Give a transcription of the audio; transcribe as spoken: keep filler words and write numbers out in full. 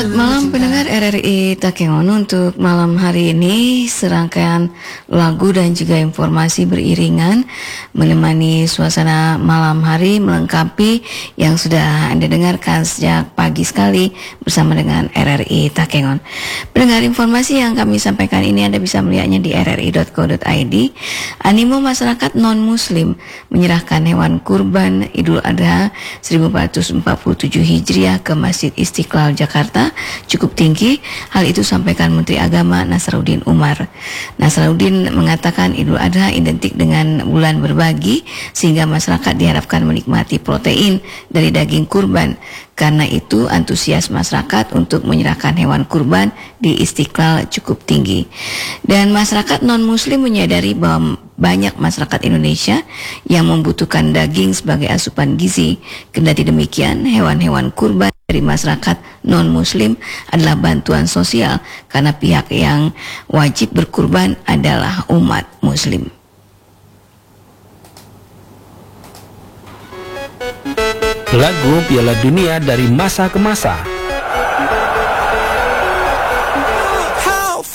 Malam pendengar R R I Takengon, untuk malam hari ini serangkaian lagu dan juga informasi beriringan menemani suasana malam hari, melengkapi yang sudah Anda dengarkan sejak pagi sekali bersama dengan R R I Takengon. Pendengar, informasi yang kami sampaikan ini Anda bisa melihatnya di r r i dot co dot i d. Animo masyarakat non-muslim menyerahkan hewan kurban Idul Adha seribu empat ratus empat puluh tujuh Hijriah ke Masjid Istiqlal Jakarta cukup tinggi. Hal itu sampaikan Menteri Agama Nasaruddin Umar. Nasaruddin mengatakan Idul Adha identik dengan bulan berbagi, sehingga masyarakat diharapkan menikmati protein dari daging kurban. Karena itu antusias masyarakat untuk menyerahkan hewan kurban di Istiqlal cukup tinggi. Dan masyarakat non-muslim menyadari bahwa banyak masyarakat Indonesia yang membutuhkan daging sebagai asupan gizi. Kendati demikian, hewan-hewan kurban dari masyarakat non-muslim adalah bantuan sosial, karena pihak yang wajib berkurban adalah umat muslim. Lagu Piala Dunia dari masa ke masa.